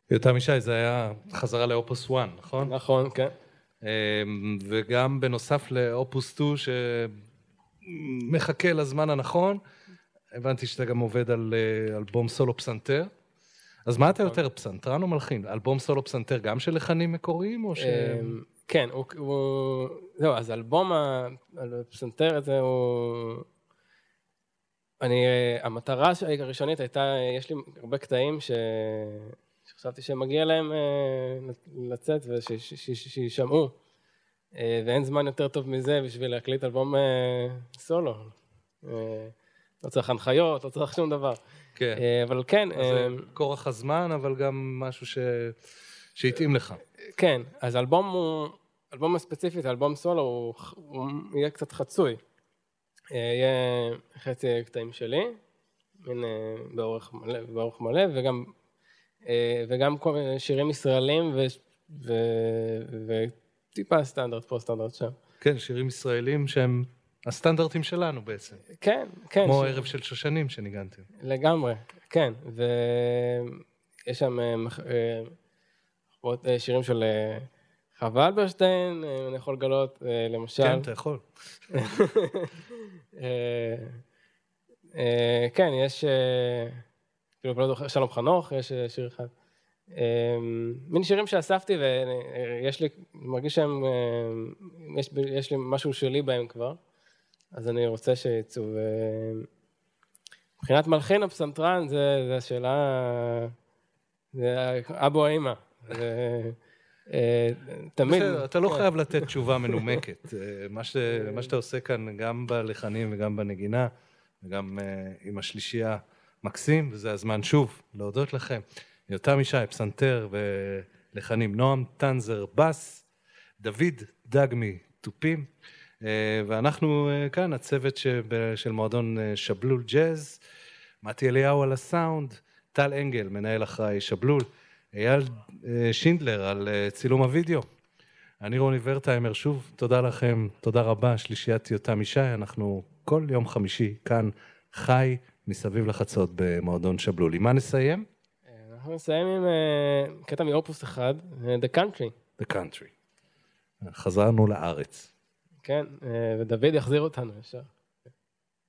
יותם ישי, זה היה חזרה לאופוס 1, נכון? נכון, כן. וגם בנוסף לאופוס 2 שמחכה לזמן הנכון, הבנתי שאתה גם עובד על אלבום סולו פסנתר. אז מה אתה יותר, פסנתרן או מלחין? אלבום סולו פסנתר גם של לחנים מקוריים או ש... כן, זהו, אז אלבום הפסנתר הזה הוא... המטרה הראשונית הייתה, יש לי הרבה קטעים שחשבתי שמגיע להם לצאת ושישמעו, ואין זמן יותר טוב מזה בשביל להקליט אלבום סולו. לא צריך הנחיות, לא צריך שום דבר. כן. אבל כן. זה כורח הזמן, אבל גם משהו שהתאים לך. כן, אז אלבום הספציפית, אלבום סולו, הוא יהיה קצת חצוי. יהיה חצי קטעים שלי, באורך מלא, וגם כל מיני שירים ישראלים, וטיפה סטנדרט פה, סטנדרט שם. כן, שירים ישראלים שהם הסטנדרטים שלנו בעצם. כן, כן. כמו ערב של שושנים שניגנתם. לגמרי, כן. ויש שם שירים של חווה אלברשטיין, אני יכול לגלות, למשל. כן, אתה יכול. כן, יש, כאילו, לא זוכר, שלום חנוך, יש שיר אחד. מיני שירים שאספתי, ויש לי, מרגיש שהם, יש לי משהו שלי בהם כבר, אז אני רוצה שיצאו. מבחינת מלחין או פסנתרן, זה השאלה, זה אבו או אמא. תמיד. אתה לא חייב לתת תשובה מנומקת. מה שאתה עושה כאן, גם בלחנים וגם בנגינה, וגם עם השלישייה מקסים, וזה הזמן שוב להודות לכם. יותם ישי, פסנתר ולחנים, נועם טנזר, בס, דוד דגמי, תופים, ואנחנו כאן, הצוות של מועדון שבלול ג'אז, מתי אליהו על הסאונד, טל אנגל, מנהל אחראי שבלול, אייל שינדלר על צילום הוידאו. אני רוני ורטהיימר, שוב, תודה לכם, תודה רבה, שלישיית יותם ישי, אנחנו כל יום חמישי כאן חי מסביב לחצות במועדון שבלול. עם מה נסיים? אנחנו נסיים עם קטע מאופוס 1, The Country. The Country. חזרנו לארץ. כן, ודוד יחזיר אותנו ישר.